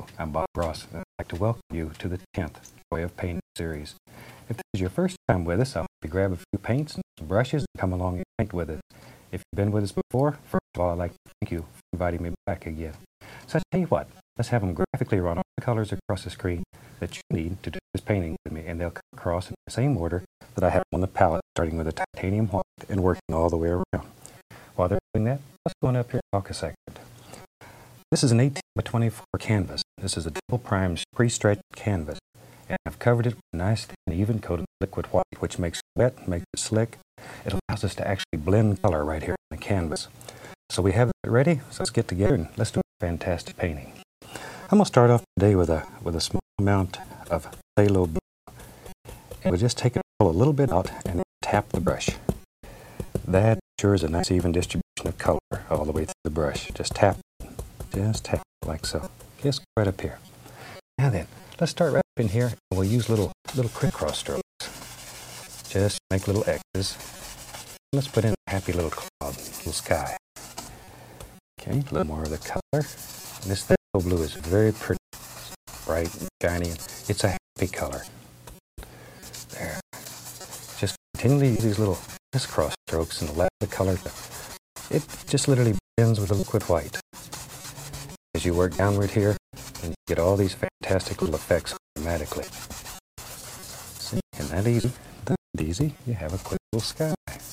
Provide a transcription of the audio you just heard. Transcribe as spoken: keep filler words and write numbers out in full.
Hello, I'm Bob Ross, and I'd like to welcome you to the tenth Joy of Painting series. If this is your first time with us, I'll help you grab a few paints and some brushes and come along and paint with us. If you've been with us before, first of all, I'd like to thank you for inviting me back again. So I tell you what, let's have them graphically run all the colors across the screen that you need to do this painting with me, and they'll come across in the same order that I have on the palette, starting with a titanium white and working all the way around. While they're doing that, let's go on up here and talk a second. This is an eighteen by twenty-four canvas. This is a double primed pre-stretched canvas, and I've covered it with a nice thin, even coat of liquid white, which makes it wet, makes it slick. It allows us to actually blend color right here on the canvas. So we have it ready, so let's get together and let's do a fantastic painting. I'm going to start off today with a with a small amount of phthalo blue. And we'll just take it a little bit out and tap the brush. That ensures a nice even distribution of color all the way through the brush. Just tap it. Just tap it like so. Just right up here. Now then, let's start right up in here, and we'll use little little crisscross strokes. Just make little X's. Let's put in a happy little cloud, little sky. Okay, a little more of the color. And this phthalo blue is very pretty, bright and shiny. It's a happy color. There. Just continually use these little crisscross strokes and allow the color to, it just literally blends with the liquid white. As you work downward here, and you get all these fantastic little effects automatically. See, and that easy, that easy, you have a quick little sky.